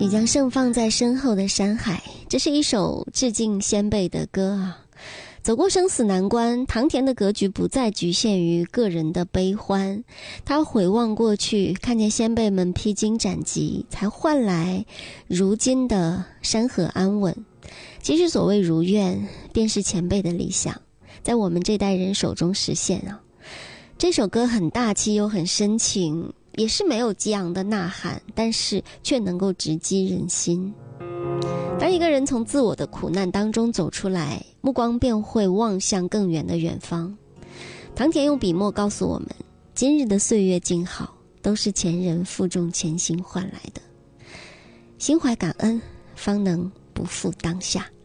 你将盛放在身后的山海，这是一首致敬先辈的歌啊。走过生死难关，唐田的格局不再局限于个人的悲欢，他回望过去，看见先辈们披荆斩棘，才换来如今的山河安稳。其实所谓如愿，便是前辈的理想，在我们这代人手中实现啊。这首歌很大气又很深情，也是没有激昂的呐喊，但是却能够直击人心。当一个人从自我的苦难当中走出来，目光便会望向更远的远方。唐田用笔墨告诉我们，今日的岁月静好，都是前人负重前行换来的。心怀感恩，方能不负当下。